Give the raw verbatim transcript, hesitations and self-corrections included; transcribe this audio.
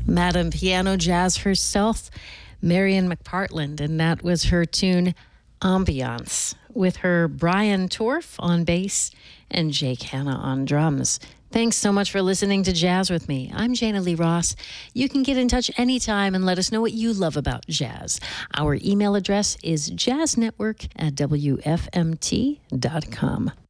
Madame Piano Jazz herself, Marian McPartland, and that was her tune Ambiance, with her Brian Torf on bass and Jake Hanna on drums. Thanks so much for listening to Jazz with me. I'm Jana Lee Ross. You can get in touch anytime and let us know what you love about jazz. Our email address is jazznetwork at w f m t dot com.